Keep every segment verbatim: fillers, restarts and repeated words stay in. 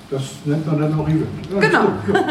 Das nennt man dann auch Event. Ja, genau. Gut, ja.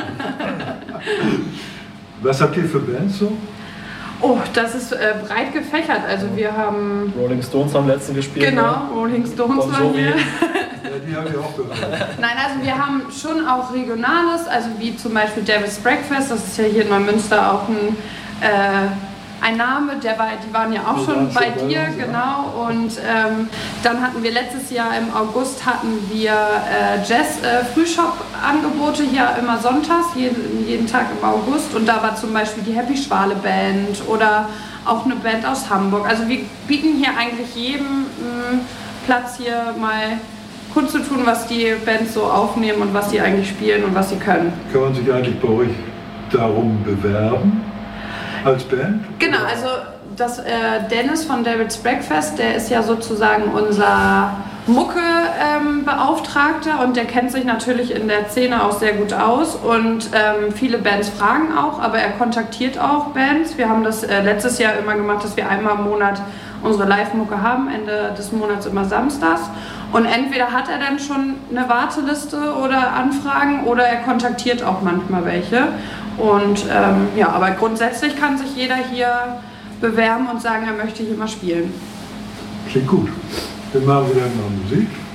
Was habt ihr für Bands so? Oh, das ist äh, breit gefächert. Also wir haben... Rolling Stones haben letzten gespielt. Genau, ne? Rolling Stones Bon waren Jovi. hier. Ja, die habe ich auch gehört. Nein, also wir haben schon auch Regionales, also wie zum Beispiel Devil's Breakfast, das ist ja hier in Neumünster auch ein, äh, ein Name, der war, die waren ja auch Die schon waren bei schon bei dir, uns, ja. genau. Und ähm, dann hatten wir letztes Jahr im August hatten wir äh, Jazz-Frühshop-Angebote hier immer sonntags, jeden, jeden Tag im August. Und da war zum Beispiel die Happy Schwale Band oder auch eine Band aus Hamburg. Also wir bieten hier eigentlich jedem mh, Platz hier mal kundzutun, was die Bands so aufnehmen und was sie eigentlich spielen und was sie können. Kann man sich eigentlich bei euch darum bewerben? Als Band? Genau, also das, äh, Dennis von David's Breakfast, der ist ja sozusagen unser Mucke-Beauftragter ähm, und der kennt sich natürlich in der Szene auch sehr gut aus und ähm, viele Bands fragen auch, aber er kontaktiert auch Bands. Wir haben das äh, letztes Jahr immer gemacht, dass wir einmal im Monat unsere Live-Mucke haben, Ende des Monats immer samstags. Und entweder hat er dann schon eine Warteliste oder Anfragen oder er kontaktiert auch manchmal welche. Und ähm, ja, aber grundsätzlich kann sich jeder hier bewerben und sagen, er möchte hier mal spielen. Klingt gut. Wir machen wieder mal Musik.